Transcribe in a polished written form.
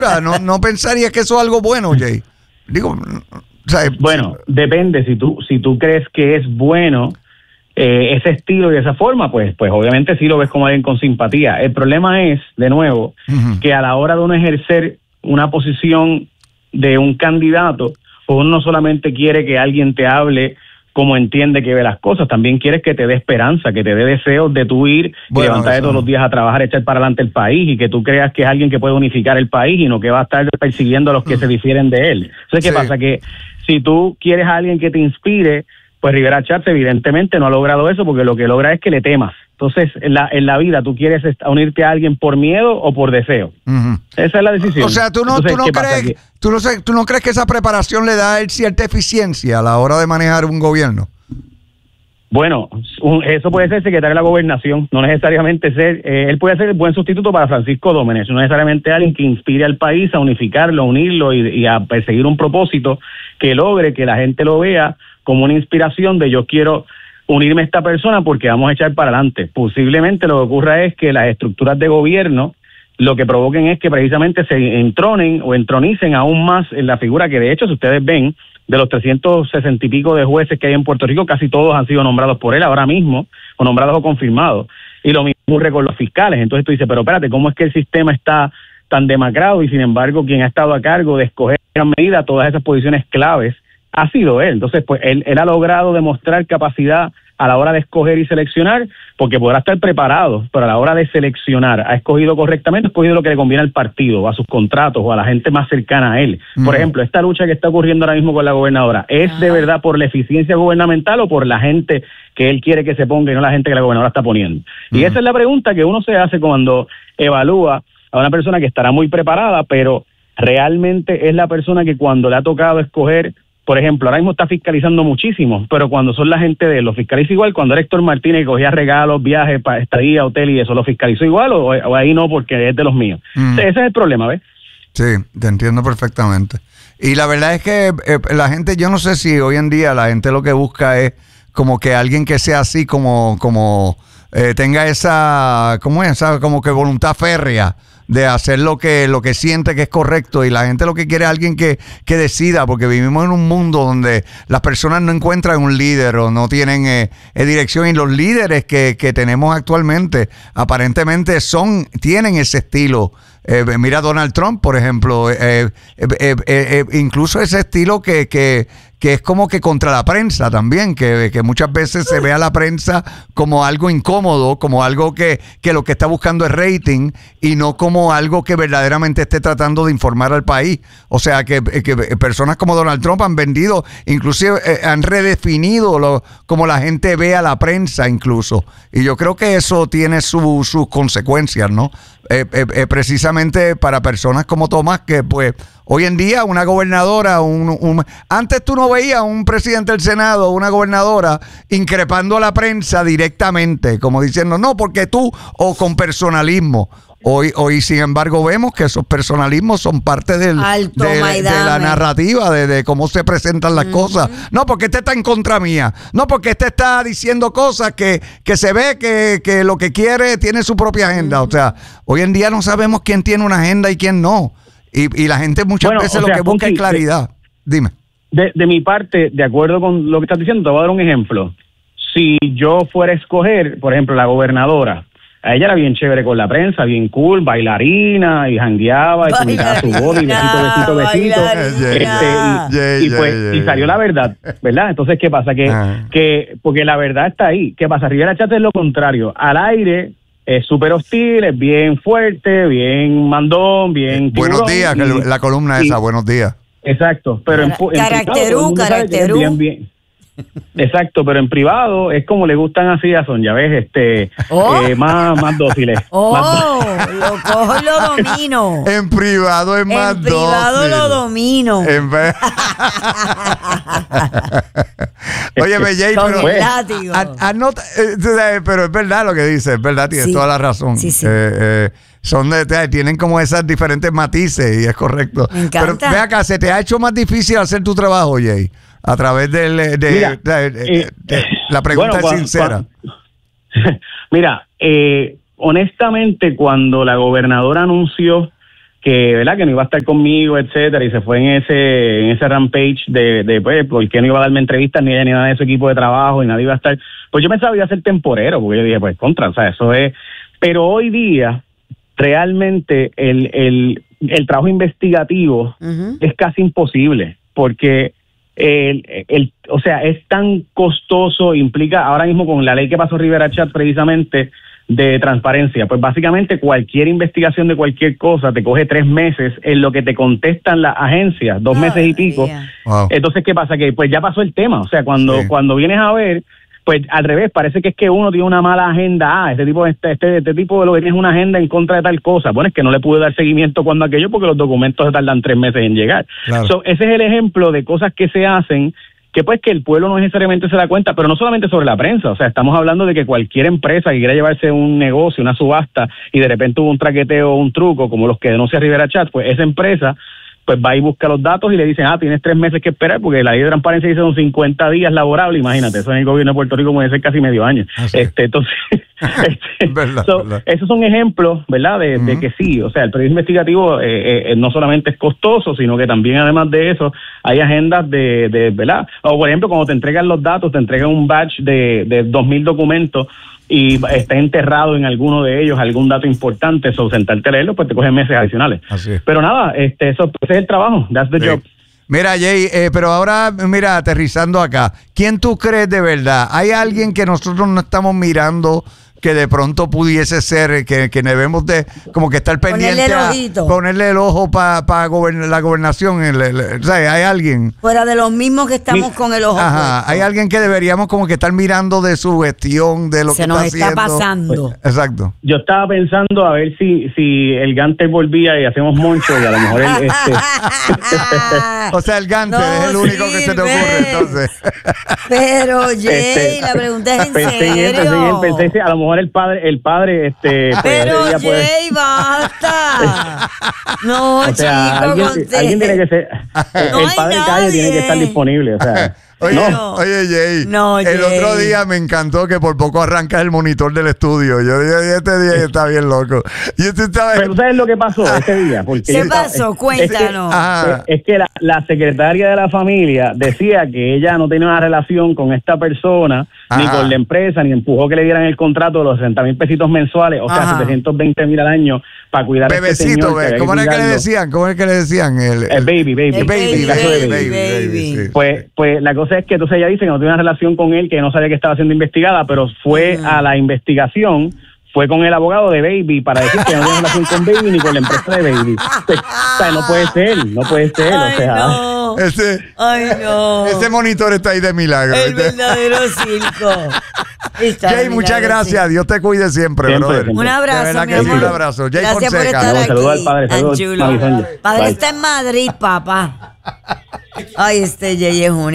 no pensaría que eso es algo bueno, Jay. Digo, o sea, bueno, depende. Si tú crees que es bueno ese estilo y esa forma, pues obviamente sí lo ves como alguien con simpatía. El problema es, de nuevo, que a la hora de uno ejercer una posición de un candidato, pues uno no solamente quiere que alguien te hable como entiende que ve las cosas, también quieres que te dé esperanza, que te dé deseos de tú ir y levantarte todos los días a trabajar, echar para adelante el país, y que tú creas que es alguien que puede unificar el país y no que va a estar persiguiendo a los que se difieren de él. Entonces, ¿qué pasa? Que si tú quieres a alguien que te inspire, pues Rivera Chatz evidentemente no ha logrado eso, porque lo que logra es que le temas. Entonces, en la vida, ¿tú quieres unirte a alguien por miedo o por deseo? Esa es la decisión. O sea, ¿tú no crees que esa preparación le da a él cierta eficiencia a la hora de manejar un gobierno? Bueno, eso puede ser secretario de la Gobernación, no necesariamente ser, él puede ser el buen sustituto para Francisco Dómenes, no necesariamente alguien que inspire al país a unificarlo, a unirlo y a perseguir un propósito que logre que la gente lo vea como una inspiración de yo quiero unirme a esta persona porque vamos a echar para adelante. Posiblemente lo que ocurra es que las estructuras de gobierno lo que provoquen es que precisamente se entronen o entronicen aún más en la figura que, de hecho, si ustedes ven, de los 360 y pico de jueces que hay en Puerto Rico, casi todos han sido nombrados por él ahora mismo, o nombrados o confirmados. Y lo mismo ocurre con los fiscales. Entonces tú dices, pero espérate, ¿cómo es que el sistema está tan demacrado? Y sin embargo, quien ha estado a cargo de escoger a medida todas esas posiciones claves ha sido él. Entonces, pues él ha logrado demostrar capacidad a la hora de escoger y seleccionar, porque podrá estar preparado, pero a la hora de seleccionar, ha escogido correctamente, ha escogido lo que le conviene al partido, a sus contratos o a la gente más cercana a él. Por ejemplo, esta lucha que está ocurriendo ahora mismo con la gobernadora, ¿es de verdad por la eficiencia gubernamental o por la gente que él quiere que se ponga y no la gente que la gobernadora está poniendo? Y esa es la pregunta que uno se hace cuando evalúa a una persona que estará muy preparada, pero realmente es la persona que cuando le ha tocado escoger. Por ejemplo, ahora mismo está fiscalizando muchísimo, pero cuando son la gente de él, ¿lo fiscaliza igual? Cuando era Héctor Martínez, que cogía regalos, viajes, estadía, hotel y eso, ¿lo fiscalizó igual o ahí no porque es de los míos? Ese es el problema, ¿ves? Sí, te entiendo perfectamente. Y la verdad es que la gente, yo no sé si hoy en día la gente lo que busca es como que alguien que sea así como tenga esa, ¿cómo es? Esa como que voluntad férrea de hacer lo que siente que es correcto, y la gente lo que quiere es alguien que decida, porque vivimos en un mundo donde las personas no encuentran un líder o no tienen dirección, y los líderes que tenemos actualmente aparentemente tienen ese estilo. Mira Donald Trump, por ejemplo, incluso ese estilo que es como que contra la prensa también, que muchas veces se ve a la prensa como algo incómodo, como algo que lo que está buscando es rating y no como algo que verdaderamente esté tratando de informar al país. O sea, que personas como Donald Trump han vendido, inclusive han redefinido como la gente ve a la prensa incluso. Y yo creo que eso tiene sus consecuencias, ¿no? Precisamente para personas como Tomás, que pues hoy en día una gobernadora, antes tú no veías un presidente del Senado o una gobernadora increpando a la prensa directamente, como diciendo, no, porque tú, o con personalismo. Hoy, sin embargo, vemos que esos personalismos son parte de la narrativa, de cómo se presentan las cosas. No, porque este está en contra mía. No, porque este está diciendo cosas que se ve que lo que quiere tiene su propia agenda. O sea, hoy en día no sabemos quién tiene una agenda y quién no. Y la gente muchas veces lo que busca es claridad. Dime. De mi parte, de acuerdo con lo que estás diciendo, te voy a dar un ejemplo. Si yo fuera a escoger, por ejemplo, la gobernadora, a ella era bien chévere con la prensa, bien cool, bailarina, y jangueaba, y publicaba su voz, y besito. Y salió la verdad, ¿verdad? Entonces, ¿qué pasa? Que porque la verdad está ahí. ¿Qué pasa? Rivera Chatz es lo contrario. Al aire es súper hostil, es bien fuerte, bien mandón, bien tiburón. Buenos días, la columna esa, buenos días. Exacto, pero en caracterú. Bien. Exacto, pero en privado es como le gustan así a Sonia, ¿ves? Más dóciles. Lo cojo y lo domino. En privado es más dócil. En privado lo domino. Óyeme, Jay, pero es verdad lo que dice, es verdad, tienes toda la razón. Sí. Tienen como esas diferentes matices y es correcto. Me encanta. Pero ve acá, ¿se te ha hecho más difícil hacer tu trabajo, Jay? A través la pregunta es sincera. Mira, honestamente, cuando la gobernadora anunció ¿verdad? Que no iba a estar conmigo, etcétera, y se fue en ese rampage de pues, porque no iba a darme entrevistas ni ella ni nada de su equipo de trabajo y nadie iba a estar. Pues yo pensaba que iba a ser temporero, porque yo dije, pues o sea, eso es. Pero hoy día, realmente, el trabajo investigativo es casi imposible, porque o sea, es tan costoso, implica ahora mismo con la ley que pasó Rivera Chat precisamente, de transparencia, pues básicamente cualquier investigación de cualquier cosa te coge 3 meses en lo que te contestan las agencias, 2 meses y pico. Wow. Entonces, ¿qué pasa? Que pues ya pasó el tema, o sea, cuando vienes a ver, pues al revés, parece que es que uno tiene una mala agenda, este tipo de lo que tiene es una agenda en contra de tal cosa. Bueno, es que no le pude dar seguimiento cuando aquello porque los documentos se tardan 3 meses en llegar. Claro. Ese es el ejemplo de cosas que se hacen que pues que el pueblo no necesariamente se da cuenta, pero no solamente sobre la prensa, o sea, estamos hablando de que cualquier empresa que quiera llevarse un negocio, una subasta, y de repente hubo un traqueteo o un truco, como los que denuncia Rivera Chat, pues esa empresa pues va y busca los datos y le dicen, tienes 3 meses que esperar, porque la ley de transparencia dice son 50 días laborables, imagínate, eso en el gobierno de Puerto Rico puede ser casi medio año. Entonces, verdad. Esos son ejemplos, ¿verdad? De que sí, o sea, el periodismo investigativo no solamente es costoso, sino que también además de eso hay agendas de ¿verdad? O por ejemplo, cuando te entregan los datos, te entregan un batch de 2,000 documentos y está enterrado en alguno de ellos algún dato importante, o sentarte a leerlo, pues te cogen meses adicionales. Así es. Pero nada, ese es el trabajo, that's the job. Mira, Jay, pero ahora, mira, aterrizando acá, ¿quién tú crees de verdad? ¿Hay alguien que nosotros no estamos mirando que de pronto pudiese ser, que debemos de como que estar pendiente ponerle el ojo para la gobernación? O sea, ¿hay alguien? Fuera de los mismos que estamos con el ojo puesto. Hay alguien que deberíamos como que estar mirando de su gestión, de lo que está haciendo. Se nos está pasando. Pues, exacto. Yo estaba pensando a ver si el Ganter volvía y hacemos moncho y a lo mejor O sea, el Ganter es el único que se te ocurre, entonces. Pero, Jay, la pregunta es en serio. Pensé, a lo mejor el padre pero pues, Jay, basta. No, o sea, chico, alguien tiene que ser no el padre Calle tiene que estar disponible, o sea. Oye, No. Oye, Jay, el Jay. otro día me encantó que por poco arrancas el monitor del estudio. Yo dije, este día está bien loco. Y Pero ¿sabes lo que pasó ese día? Porque ¿Qué pasó? Cuéntanos. Es que la secretaria de la familia decía que ella no tenía una relación con esta persona, ni con la empresa, ni empujó que le dieran el contrato de los 60,000 pesitos mensuales, o sea, 720,000 al año para cuidar a este señor. ¿Cómo es que le decían? ¿Cómo es que le decían? El baby. Sí. Pues la cosa es que entonces ella dice que no tiene una relación con él, que no sabía que estaba siendo investigada, pero fue a la investigación, fue con el abogado de Baby para decir que no tiene relación con Baby ni con la empresa de Baby. O sea, no puede ser, Ay, o sea. no. Ese monitor está ahí de milagro. El verdadero circo. Jay, muchas gracias. Dios te cuide siempre, brother. Un abrazo, mi amor. Un abrazo. Jay Gracias Fonseca. por estar aquí. Saludos al padre. Tan Saludos, chulo. Mami Sonia. Padre Bye. está en Madrid, papá. Ay, Jay es un